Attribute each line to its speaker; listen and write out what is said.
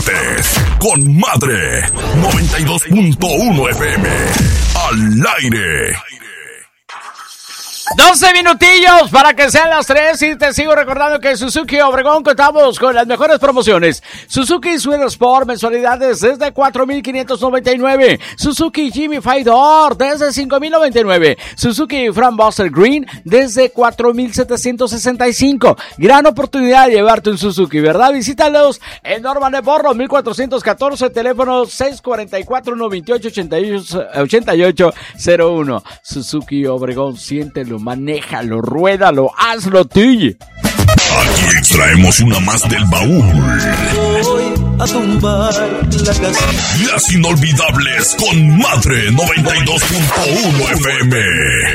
Speaker 1: Con madre 92.1 FM al aire.
Speaker 2: 12 minutillos para que sean las 3 y te sigo recordando que en Suzuki Obregón contamos con las mejores promociones. Suzuki Sweet Sport, mensualidades desde 4,599. Suzuki Jimmy Faidor desde 5,099. Suzuki Fran Buster Green desde 4,765. Gran oportunidad de llevarte un Suzuki, ¿verdad? Visítalos en Norman de Porro, 1414, teléfono 644-988801. Suzuki Obregón, siéntelo, manéjalo, ruédalo, hazlo tuyo.
Speaker 1: Aquí extraemos una más del baúl.
Speaker 3: Voy a tumbar la casa.
Speaker 1: Las inolvidables con madre 92.1 FM.